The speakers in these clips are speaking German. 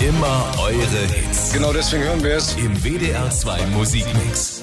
Immer eure Hits. Genau deswegen hören wir es Im WDR 2 Musikmix.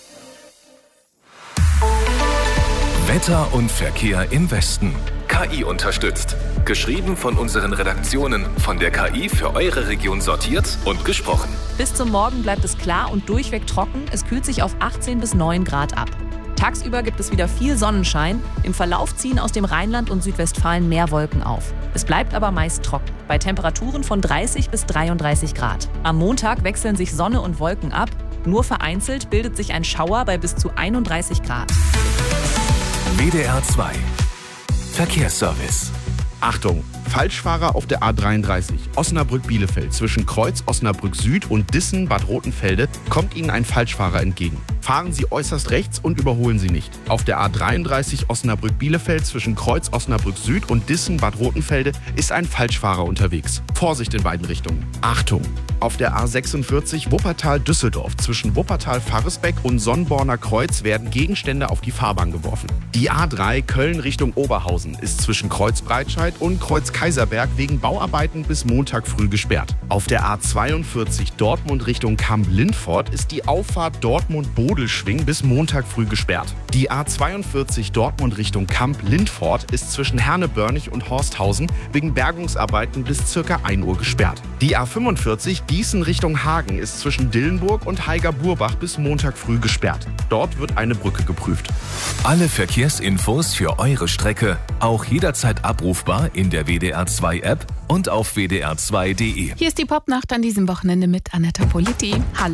Wetter und Verkehr im Westen. KI unterstützt. Geschrieben von unseren Redaktionen, von der KI für eure Region sortiert und gesprochen. Bis zum Morgen bleibt es klar und durchweg trocken. Es kühlt sich auf 18 bis 9 Grad ab. Tagsüber gibt es wieder viel Sonnenschein. Im Verlauf ziehen aus dem Rheinland und Südwestfalen mehr Wolken auf. Es bleibt aber meist trocken, bei Temperaturen von 30 bis 33 Grad. Am Montag wechseln sich Sonne und Wolken ab. Nur vereinzelt bildet sich ein Schauer bei bis zu 31 Grad. WDR 2 Verkehrsservice. Achtung, Falschfahrer auf der A33 Osnabrück-Bielefeld zwischen Kreuz Osnabrück Süd und Dissen Bad Rotenfelde kommt Ihnen ein Falschfahrer entgegen. Fahren Sie äußerst rechts und überholen Sie nicht. Auf der A33 Osnabrück-Bielefeld zwischen Kreuz Osnabrück Süd und Dissen Bad Rotenfelde ist ein Falschfahrer unterwegs. Vorsicht in beiden Richtungen. Achtung! Auf der A46 Wuppertal-Düsseldorf zwischen Wuppertal-Farresbeck und Sonnborner Kreuz werden Gegenstände auf die Fahrbahn geworfen. Die A3 Köln Richtung Oberhausen ist zwischen Kreuz Breitscheid und Kreuz Kaiserberg wegen Bauarbeiten bis Montag früh gesperrt. Auf der A42 Dortmund Richtung Kamp-Lindfort ist die Auffahrt Dortmund-Bodelschwing bis Montag früh gesperrt. Die A42 Dortmund Richtung Kamp-Lindfort ist zwischen Herne-Börnig und Horsthausen wegen Bergungsarbeiten bis ca. 1 Uhr gesperrt. Die A45 Gießen Richtung Hagen ist zwischen Dillenburg und Haiger-Burbach bis Montag früh gesperrt. Dort wird eine Brücke geprüft. Alle Verkehrsinfos für eure Strecke auch jederzeit abrufbar in der WDR 2 App und auf wdr2.de. Hier ist die Popnacht an diesem Wochenende mit Anetta Politi. Hallo.